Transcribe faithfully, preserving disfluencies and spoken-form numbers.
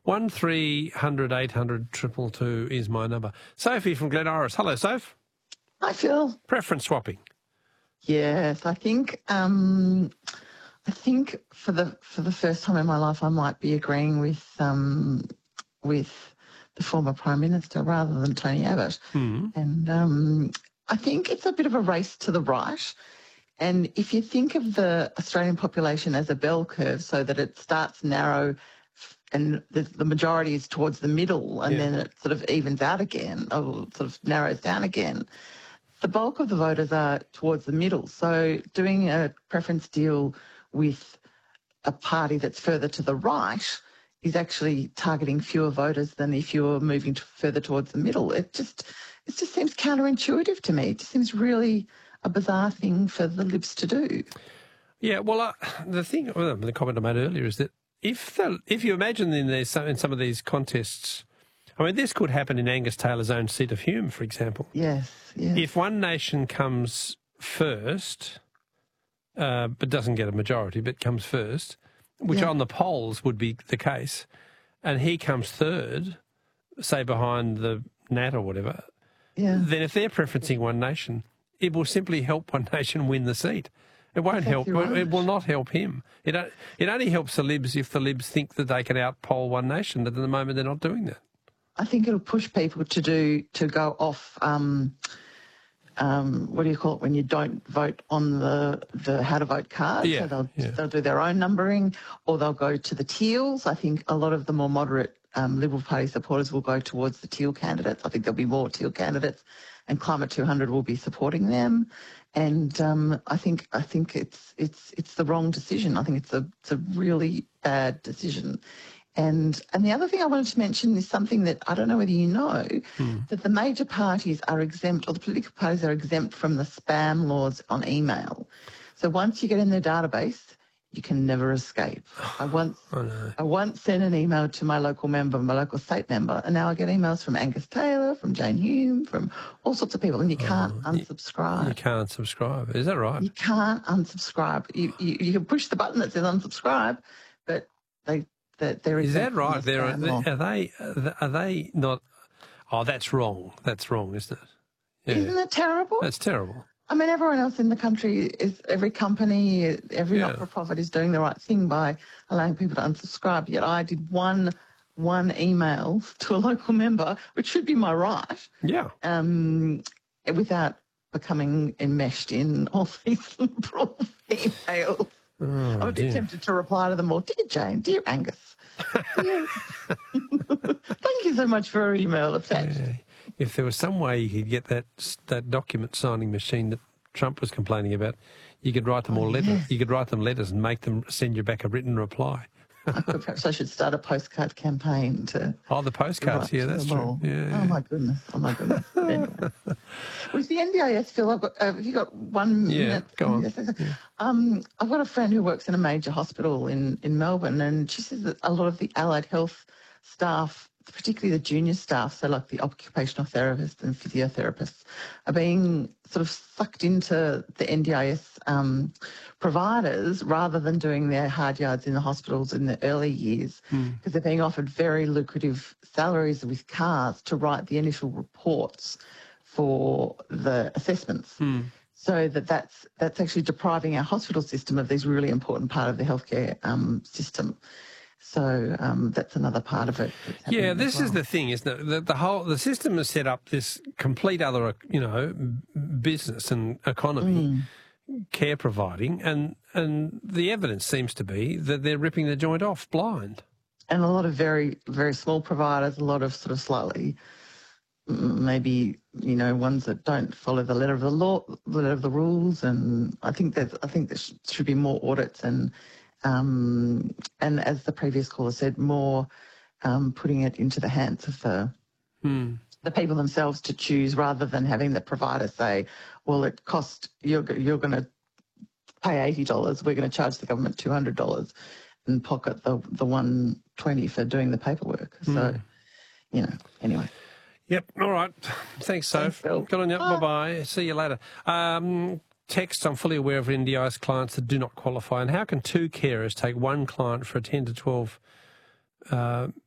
One three hundred eight hundred triple two is my number. Sophie from Glen Iris. Hello, Soph. Hi, Phil. Preference swapping. Yes, I think um, I think for the for the first time in my life, I might be agreeing with um, with the former Prime Minister rather than Tony Abbott. Mm. And um, I think it's a bit of a race to the right. And if you think of the Australian population as a bell curve, so that it starts narrow and the, the majority is towards the middle, and yeah. then it sort of evens out again, or sort of narrows down again. The bulk of the voters are towards the middle. So doing a preference deal with a party that's further to the right is actually targeting fewer voters than if you're moving to further towards the middle. It just it just seems counterintuitive to me. It just seems really a bizarre thing for the Libs to do. Yeah, well, uh, the thing, well, the comment I made earlier is that if the, if you imagine in, these, in some of these contests, I mean, this could happen in Angus Taylor's own seat of Hume, for example. Yes, yes. If one nation comes first, uh, but doesn't get a majority, but comes first, which yeah. on the polls would be the case, and he comes third, say behind the Nat or whatever, yeah. then if they're preferencing one nation, it will simply help one nation win the seat. It won't exactly help. Right. It will not help him. It it only helps the Libs if the Libs think that they can outpoll one nation, but at the moment they're not doing that. I think it'll push people to do to go off. Um, um, what do you call it when you don't vote on the the how to vote card? Yeah, so they'll yeah. they'll do their own numbering, or they'll go to the teals. I think a lot of the more moderate um, Liberal Party supporters will go towards the teal candidates. I think there'll be more teal candidates, and Climate two hundred will be supporting them. And um, I think I think it's it's it's the wrong decision. I think it's a it's a really bad decision. And and the other thing I wanted to mention is something that I don't know whether you know, hmm. that the major parties are exempt, or the political parties are exempt from the spam laws on email. So once you get in their database, you can never escape. I once oh, no. I once sent an email to my local member, my local state member, and now I get emails from Angus Taylor, from Jane Hume, from all sorts of people, and you can't oh, unsubscribe. You can't subscribe. Is that right? You can't unsubscribe. You you, you can push the button that says unsubscribe, but they that there is. Is that right? There are, are they are they not? Oh, that's wrong. That's wrong, isn't it? Yeah. Isn't it terrible? That's terrible. I mean, everyone else in the country is, every company, every yeah. not-for-profit is doing the right thing by allowing people to unsubscribe. Yet I did one one email to a local member, which should be my right. Yeah. Um, without becoming enmeshed in all these liberal emails. Oh, I'm a bit dear. tempted to reply to them all. Dear Jane, dear Angus. Dear... Thank you so much for your email attached. Yeah. If there was some way you could get that that document signing machine that Trump was complaining about, you could write them all oh, letters. Yes. You could write them letters and make them send you back a written reply. I could, perhaps I should start a postcard campaign to. Oh, the postcards, yeah, that's true. Yeah, oh yeah. my goodness! Oh my goodness! Anyway. With the N D I S, Phil, I've got. Uh, have you got one yeah, minute? go on. Yeah. Um, I've got a friend who works in a major hospital in in Melbourne, and she says that a lot of the allied health staff, particularly the junior staff, so like the occupational therapists and physiotherapists, are being sort of sucked into the N D I S um, providers rather than doing their hard yards in the hospitals in the early years, because mm. they're being offered very lucrative salaries with cars to write the initial reports for the assessments. Mm. So that that's, that's actually depriving our hospital system of this really important part of the healthcare um, system. So um, that's another part of it. Yeah, this well. is the thing, isn't it? The, the whole the system has set up this complete other, you know, business and economy, mm. care providing, and and the evidence seems to be that they're ripping the joint off blind. And a lot of very very small providers, a lot of sort of slightly, maybe you know, ones that don't follow the letter of the law, the letter of the rules, and I think that I think there should be more audits and. Um, and as the previous caller said, more um, putting it into the hands of the hmm. the people themselves to choose, rather than having the provider say, "Well, it cost you're you're going to pay eighty dollars. We're going to charge the government two hundred dollars, and pocket the the one twenty for doing the paperwork." Hmm. So, you know, anyway. Yep. All right. Thanks, Soph. Thanks, Good on you. Bye bye. See you later. Um, Text, I'm fully aware of N D I S clients that do not qualify. And how can two carers take one client for a ten to twelve uh,